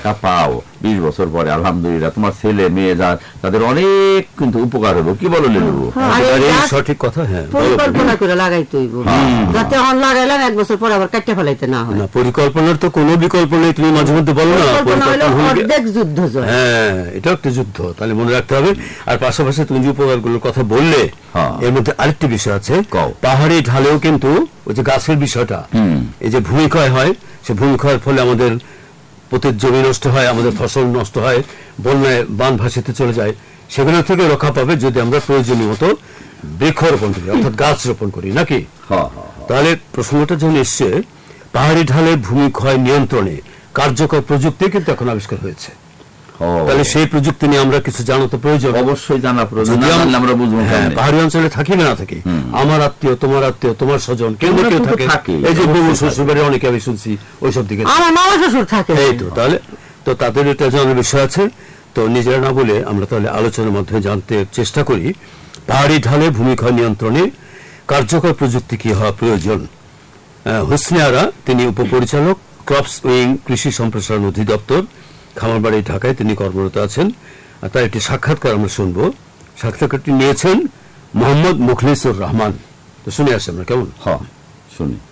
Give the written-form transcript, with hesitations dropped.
পাও 20 বছর পরে, আলহামদুলিল্লাহ তোমার ছেলে মেয়ে যা তাদের অনেক কিন্তু উপকার হলো। কি বলো লেলু? সঠিক কথা। হ্যাঁ, পরিকল্পনা করে লাগাইতে হইব, যাতে অন লাগাইলাম 1 বছর পরে আবার কাটতে ফেলাইতে না হয়। পরিকল্পনার তো কোনো বিকল্প নেই। তুমি মাঝে মধ্যে বলো না অর্ধেক যুদ্ধ জয়। হ্যাঁ, এটা একটা যুদ্ধ, তাহলে মনে রাখতে হবে। আর পাশাপাশি তুমি যে উপকারগুলোর কথা বললে, এর মধ্যে আরেকটি বিষয় আছে। পাহাড়ি ঢালেও কিন্তু ওই যে গাছের বিষয়টা, এই যে ভূমিক্ষয় হয়, সে ভূমিক্ষয়ের ফলে আমাদের প্রত্যেক জমি নষ্ট হয়, আমাদের ফসল নষ্ট হয়, বন্যায় বান ভাসিতে চলে যায়। সেগুলো থেকে রক্ষা পাবে যদি আমরা প্রয়োজনীয় মতো বৃক্ষরোপণ করি, অর্থাৎ গাছ রোপণ করি, নাকি? তাহলে প্রশ্নটা যখন এসছে, পাহাড়ি ঢালে ভূমিক্ষয় নিয়ন্ত্রণে কার্যকর প্রযুক্তি কিন্তু এখন আবিষ্কার হয়েছে। তাহলে সেই প্রযুক্তি নিয়ে আমরা কিছু জানা তো প্রয়োজন, অবশ্যই জানা প্রয়োজন। আমরা বুঝবো পাহাড়ি অঞ্চলে থাকি না থাকি, আমার আত্মীয়, তোমার আত্মীয়, তোমার স্বজন, কেউ না কেউ থাকে। এই যে বউ শ্বশুর বাড়ি অনেকে আমি শুনছি ওইসব দিকে আমার মামা শ্বশুর থাকে। এই তো, তাহলে তো তাদের এটা জানার বিষয় আছে। তো নিজেরা না বলে আমরা তাহলে আলোচনার মাধ্যমে জানতে চেষ্টা করি পাহাড়ি ঢালে ভূমিক্ষয় নিয়ন্ত্রণে কার্যকর প্রযুক্তি কি হওয়া প্রয়োজন। হোসনে আরা, তিনি উপপরিচালক, ক্রপস উইং কৃষি সম্প্রসারণ অধিদপ্তর, খামারবাড়ি, ঢাকায় তিনি কর্মরত আছেন। তার একটি সাক্ষাৎকার আমরা শুনবো। সাক্ষাৎকারটি নিয়েছেন মোহাম্মদ মুখলিসুর রহমান। তো শুনে আসি আমরা, কেমন? শুনি।